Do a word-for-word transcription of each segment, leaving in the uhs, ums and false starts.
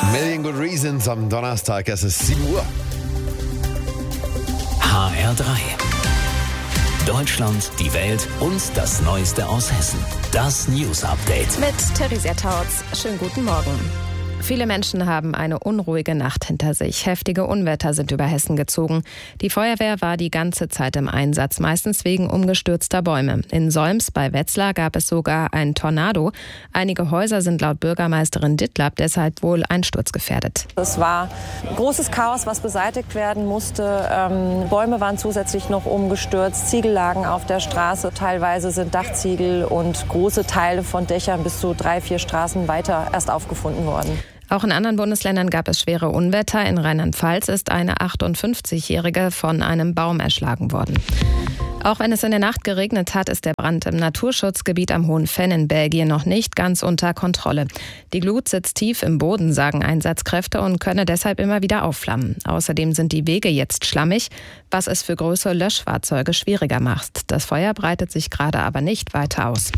Million Good Reasons am Donnerstag, es ist sieben Uhr. H R drei. Deutschland, die Welt und das Neueste aus Hessen. Das News Update. Mit Theresia Tautz. Schönen guten Morgen. Viele Menschen haben eine unruhige Nacht hinter sich. Heftige Unwetter sind über Hessen gezogen. Die Feuerwehr war die ganze Zeit im Einsatz, meistens wegen umgestürzter Bäume. In Solms bei Wetzlar gab es sogar einen Tornado. Einige Häuser sind laut Bürgermeisterin Dittlab deshalb wohl einsturzgefährdet. Es war großes Chaos, was beseitigt werden musste. Ähm, Bäume waren zusätzlich noch umgestürzt, Ziegel lagen auf der Straße. Teilweise sind Dachziegel und große Teile von Dächern bis zu drei, vier Straßen weiter erst aufgefunden worden. Auch in anderen Bundesländern gab es schwere Unwetter. In Rheinland-Pfalz ist eine achtundfünfzigjährige von einem Baum erschlagen worden. Auch wenn es in der Nacht geregnet hat, ist der Brand im Naturschutzgebiet am Hohen Venn in Belgien noch nicht ganz unter Kontrolle. Die Glut sitzt tief im Boden, sagen Einsatzkräfte, und könne deshalb immer wieder aufflammen. Außerdem sind die Wege jetzt schlammig, was es für größere Löschfahrzeuge schwieriger macht. Das Feuer breitet sich gerade aber nicht weiter aus.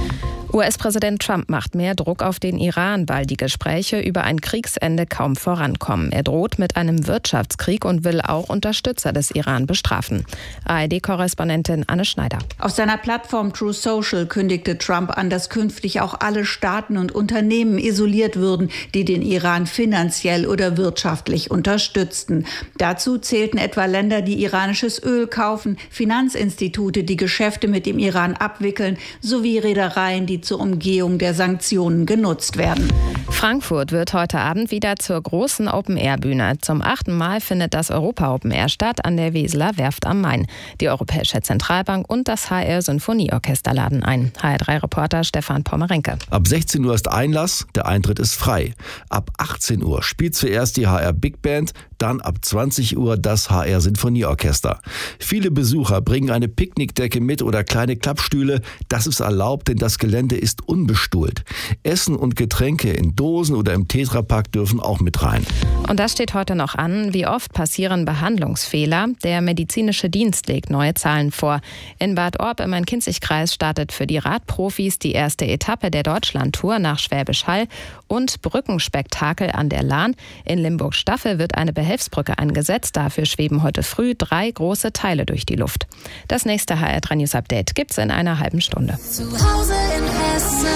U S-Präsident Trump macht mehr Druck auf den Iran, weil die Gespräche über ein Kriegsende kaum vorankommen. Er droht mit einem Wirtschaftskrieg und will auch Unterstützer des Iran bestrafen. A R D-Korrespondentin Anne Schneider. Auf seiner Plattform Truth Social kündigte Trump an, dass künftig auch alle Staaten und Unternehmen isoliert würden, die den Iran finanziell oder wirtschaftlich unterstützten. Dazu zählten etwa Länder, die iranisches Öl kaufen, Finanzinstitute, die Geschäfte mit dem Iran abwickeln, sowie Reedereien, die zur Umgehung der Sanktionen genutzt werden. Frankfurt wird heute Abend wieder zur großen Open-Air-Bühne. Zum achten Mal findet das Europa-Open-Air statt an der Weseler Werft am Main. Die Europäische Zentralbank und das H R-Symphonieorchester laden ein. H R drei Reporter Stefan Pommerenke. Ab sechzehn Uhr ist Einlass, der Eintritt ist frei. Ab achtzehn Uhr spielt zuerst die H R Big Band, dann ab zwanzig Uhr das H R-Sinfonieorchester. Viele Besucher bringen eine Picknickdecke mit oder kleine Klappstühle. Das ist erlaubt, denn das Gelände ist unbestuhlt. Essen und Getränke in Dosen oder im Tetrapack dürfen auch mit rein. Und das steht heute noch an. Wie oft passieren Behandlungsfehler? Der medizinische Dienst legt neue Zahlen vor. In Bad Orb im Main-Kinzig-Kreis startet für die Radprofis die erste Etappe der Deutschlandtour nach Schwäbisch Hall und Brückenspektakel an der Lahn. In Limburg-Staffel wird eine Behelfsbrücke eingesetzt. Dafür schweben heute früh drei große Teile durch die Luft. Das nächste H R drei News Update gibt's in einer halben Stunde. Zu Hause in Hessen.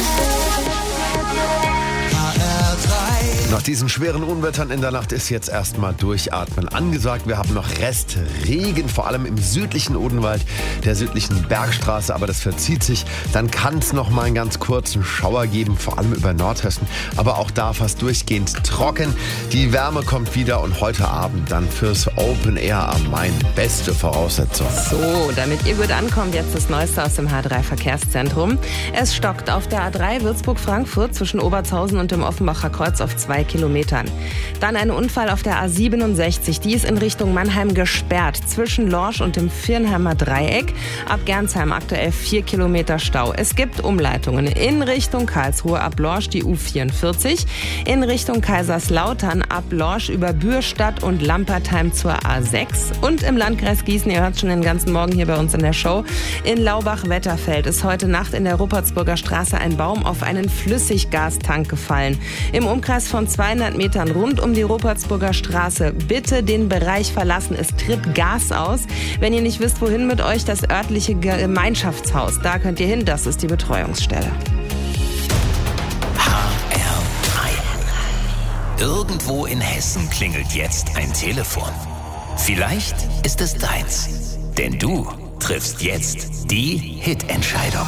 Nach diesen schweren Unwettern in der Nacht ist jetzt erstmal durchatmen angesagt. Wir haben noch Restregen, vor allem im südlichen Odenwald, der südlichen Bergstraße, aber das verzieht sich. Dann kann es noch mal einen ganz kurzen Schauer geben, vor allem über Nordhessen, aber auch da fast durchgehend trocken. Die Wärme kommt wieder und heute Abend dann fürs Open Air am Main beste Voraussetzung. So, damit ihr gut ankommt, jetzt das Neueste aus dem H drei Verkehrszentrum. Es stockt auf der A drei Würzburg-Frankfurt zwischen Obertshausen und dem Offenbacher Kreuz auf zwei Kilometern. Dann ein Unfall auf der A siebenundsechzig. Die ist in Richtung Mannheim gesperrt, zwischen Lorsch und dem Viernheimer Dreieck. Ab Gernsheim aktuell vier Kilometer Stau. Es gibt Umleitungen in Richtung Karlsruhe ab Lorsch die U vierundvierzig, in Richtung Kaiserslautern ab Lorsch über Bürstadt und Lampertheim zur A sechs und im Landkreis Gießen, ihr hört schon den ganzen Morgen hier bei uns in der Show, in Laubach-Wetterfeld ist heute Nacht in der Ruppertsburger Straße ein Baum auf einen Flüssiggastank gefallen. Im Umkreis von zweihundert Metern rund um die Ruppertsburger Straße bitte den Bereich verlassen. Es tritt Gas aus. Wenn ihr nicht wisst, wohin mit euch, das örtliche Gemeinschaftshaus. Da könnt ihr hin, das ist die Betreuungsstelle. H R drei. Irgendwo in Hessen klingelt jetzt ein Telefon. Vielleicht ist es deins. Denn du triffst jetzt die Hitentscheidung.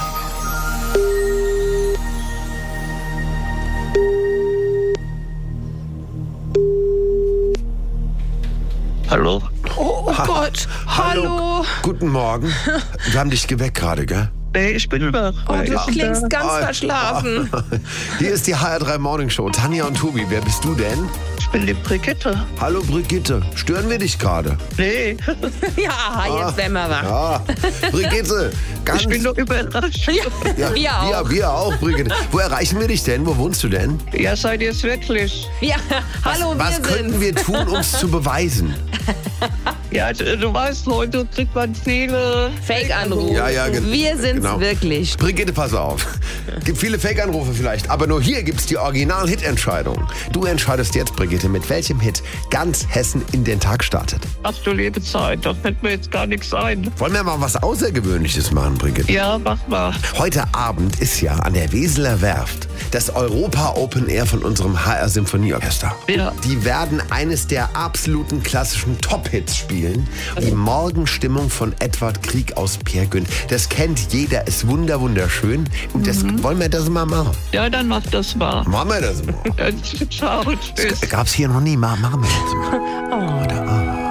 Hallo? Oh, oh Ha- Gott, hallo. Guten Morgen. Wir haben dich geweckt gerade, gell? Nee, ich bin wach. Oh, Ich du bin klingst da. ganz Ah, verschlafen. Hier ist die H R drei Morning Show. Tanja und Tobi, wer bist du denn? Ich bin die Brigitte. Hallo Brigitte, stören wir dich gerade? Nee, Ja, jetzt werden wir wach. Ja, Brigitte, ganz... ich bin doch überrascht. ja, wir auch. Wir, wir auch, Brigitte. Wo erreichen wir dich denn? Wo wohnst du denn? Ja, seid ihr es wirklich? Ja, hallo, Was wir könnten sind. wir tun, um es zu beweisen? Ja, du weißt, heute kriegt man viele Fake-Anrufe. Ja, ja, ge- Wir sind's genau. wirklich. Brigitte, pass auf. Gibt viele Fake-Anrufe vielleicht, aber nur hier gibt's die Original-Hit-Entscheidung. Du entscheidest jetzt, Brigitte, mit welchem Hit ganz Hessen in den Tag startet. Ach du liebe Zeit, da fällt mir jetzt gar nichts ein. Wollen wir mal was Außergewöhnliches machen, Brigitte? Ja, mach mal. Heute Abend ist ja an der Weseler Werft das Europa Open Air von unserem H R Symphonieorchester. Ja. Die werden eines der absoluten klassischen Top-Hits spielen. Die Morgenstimmung von Edward Grieg aus Peer Gynt. Das kennt jeder, ist wunder wunderschön. Und das wollen wir das mal machen. Ja, dann mach das mal. Machen wir das mal. Ciao, tschüss. Gab's hier noch nie. Machen wir das mal. Heute Abend.